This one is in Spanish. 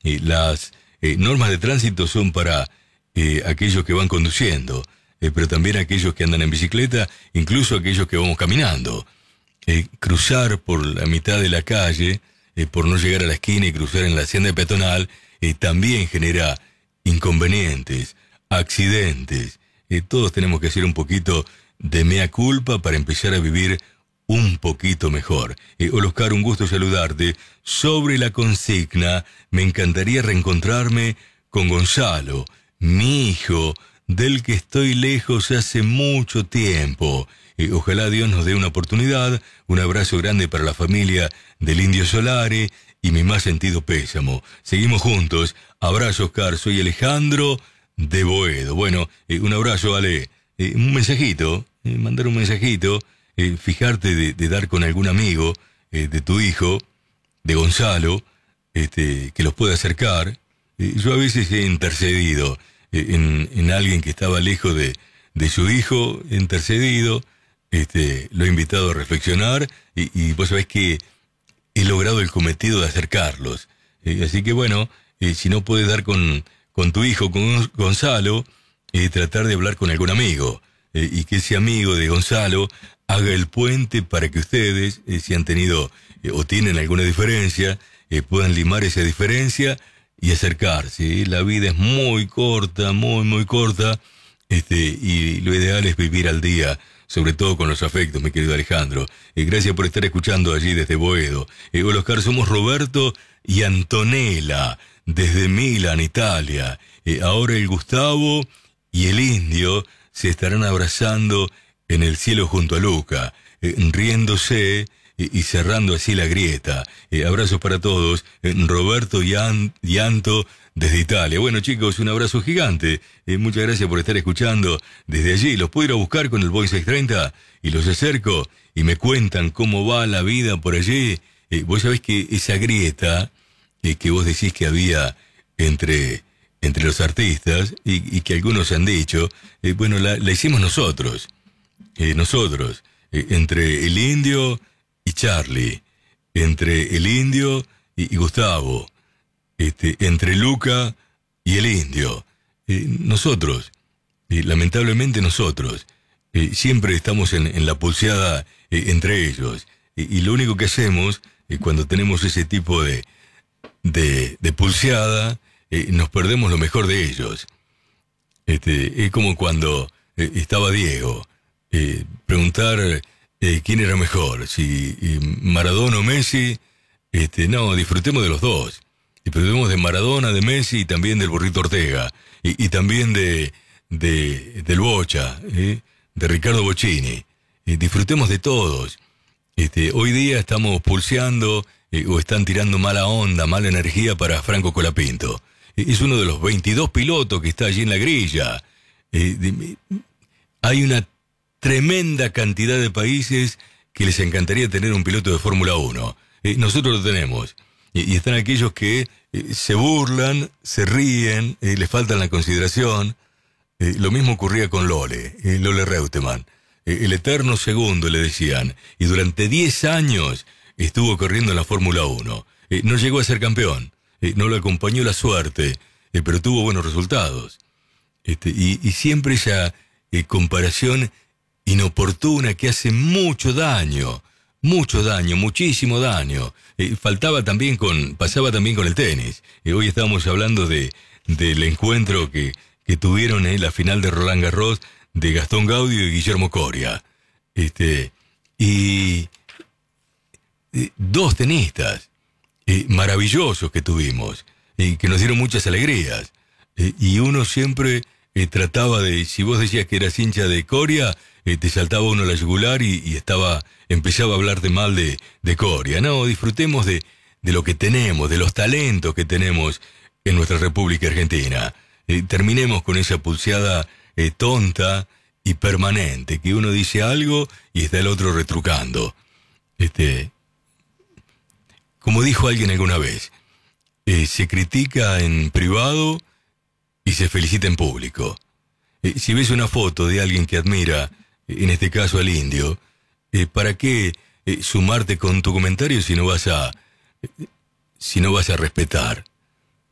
Las normas de tránsito son para aquellos que van conduciendo, pero también aquellos que andan en bicicleta, incluso aquellos que vamos caminando. Cruzar por la mitad de la calle, por no llegar a la esquina y cruzar en la senda peatonal, también genera inconvenientes, accidentes. Todos tenemos que hacer un poquito de mea culpa para empezar a vivir un poquito mejor. Hola Oscar, un gusto saludarte. Sobre la consigna, me encantaría reencontrarme con Gonzalo, mi hijo, del que estoy lejos hace mucho tiempo. Ojalá Dios nos dé una oportunidad. Un abrazo grande para la familia del Indio Solari y mi más sentido pésamo. Seguimos juntos. Abrazo, Oscar. Soy Alejandro de Boedo. Bueno, un abrazo, Ale. Un mensajito, mandar un mensajito, fijarte de dar con algún amigo de tu hijo, de Gonzalo, que los pueda acercar. Yo a veces he intercedido en alguien que estaba lejos de su hijo, he intercedido, lo he invitado a reflexionar y vos sabés que he logrado el cometido de acercarlos. Así que bueno, si no puedes dar con tu hijo, con Gonzalo, tratar de hablar con algún amigo, y que ese amigo de Gonzalo haga el puente para que ustedes, si han tenido o tienen alguna diferencia, puedan limar esa diferencia y acercarse. La vida es muy corta, muy, muy corta, y lo ideal es vivir al día, sobre todo con los afectos, mi querido Alejandro. Gracias por estar escuchando allí desde Boedo. Hola Oscar, somos Roberto y Antonella, desde Milán, Italia. Ahora el Gustavo y el Indio se estarán abrazando en el cielo junto a Luca, riéndose y cerrando así la grieta. Abrazos para todos, Roberto y Anto desde Italia. Bueno chicos, un abrazo gigante. Muchas gracias por estar escuchando desde allí. Los puedo ir a buscar con el Boeing 630 y los acerco y me cuentan cómo va la vida por allí. Vos sabés que esa grieta que vos decís que había entre los artistas y que algunos han dicho, bueno, la hicimos nosotros, entre el Indio y Charlie, entre el Indio y Gustavo, entre Luca y el Indio, nosotros, lamentablemente nosotros, siempre estamos en la pulseada entre ellos, y lo único que hacemos cuando tenemos ese tipo de pulseada, nos perdemos lo mejor de ellos. Es como cuando estaba Diego, preguntar quién era mejor, si Maradona o Messi. No, disfrutemos de los dos. Disfrutemos de Maradona, de Messi y también del Burrito Ortega. Y también del Bocha, de Ricardo Bocchini. Disfrutemos de todos. Hoy día estamos pulseando o están tirando mala onda, mala energía para Franco Colapinto. Es uno de los 22 pilotos que está allí en la grilla. Hay una tremenda cantidad de países que les encantaría tener un piloto de Fórmula 1. Nosotros lo tenemos. Y están aquellos que se burlan, se ríen, les faltan la consideración. Lo mismo ocurría con Lole Reutemann. El eterno segundo, le decían. Y durante 10 años estuvo corriendo en la Fórmula 1. No llegó a ser campeón. No lo acompañó la suerte, pero tuvo buenos resultados. Y siempre esa comparación inoportuna que hace mucho daño, muchísimo daño. Pasaba también con el tenis. Hoy estábamos hablando del encuentro que tuvieron en la final de Roland Garros de Gastón Gaudio y Guillermo Coria. Y dos tenistas maravillosos que tuvimos, que nos dieron muchas alegrías, y uno siempre trataba de, si vos decías que eras hincha de Coria, te saltaba uno la yugular y empezaba a hablarte mal de Coria. No, disfrutemos de lo que tenemos, de los talentos que tenemos en nuestra República Argentina. Terminemos con esa pulseada tonta y permanente, que uno dice algo y está el otro retrucando. Como dijo alguien alguna vez, se critica en privado y se felicita en público. Si ves una foto de alguien que admira, en este caso al Indio, ¿para qué sumarte con tu comentario si no vas a respetar?